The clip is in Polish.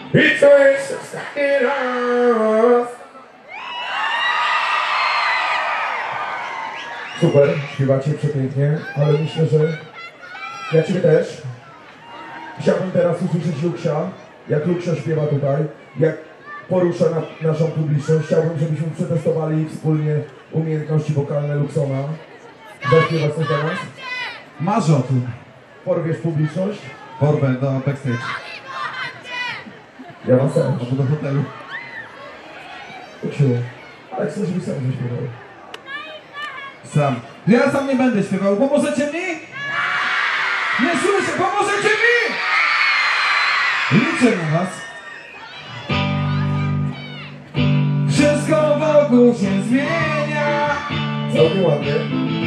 I to jest ostatni raz. Super, śpiewacie przepięknie, ale myślę, że ja Ciebie też. Chciałbym teraz usłyszeć Luksia, jak Luksia śpiewa tutaj, jak porusza naszą publiczność. Chciałbym, żebyśmy przetestowali wspólnie umiejętności wokalne Luksona. Zaśpiewać coś dla nas? Marzę o tym. Porwiesz publiczność? Porwę do backstage. Ja mam też. Albo do hotelu. Luksiu, ale chcę, żebyś sam zaśpiewał. Sam. Ja sam nie będę śpiewał. Pomożecie mi? Nie słyszę. Pomożecie mi? Liczę na was. Wszystko wokół się zmienia. Całkiem ładnie.